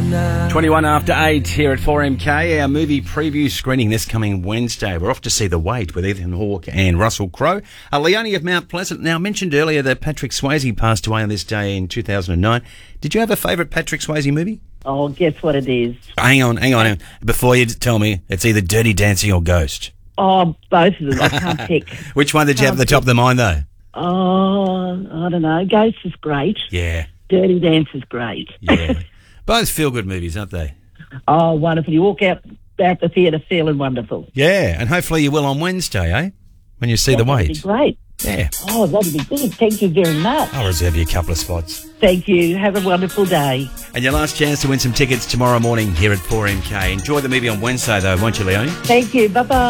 21 after 8 here at 4MK, our movie preview screening this coming Wednesday. We're off to see The Wait with Ethan Hawke and Russell Crowe. Leonie of Mount Pleasant. Now, I mentioned earlier that Patrick Swayze passed away on this day in 2009. Did you have a favourite Patrick Swayze movie? Oh, guess what it is? Hang on. Before you tell me, it's either Dirty Dancing or Ghost. Oh, both of them. I can't pick. Which one did you have at the top of the mind, though? Oh, I don't know. Ghost is great. Yeah. Dirty Dance is great. Yeah. Both feel-good movies, aren't they? Oh, wonderful. You walk out the theatre feeling wonderful. Yeah, and hopefully you will on Wednesday, eh? When you see The Wait. That'd be great. Yeah. Oh, that'd be good. Thank you very much. I'll reserve you a couple of spots. Thank you. Have a wonderful day. And your last chance to win some tickets tomorrow morning here at 4MK. Enjoy the movie on Wednesday, though, won't you, Leonie? Thank you. Bye-bye.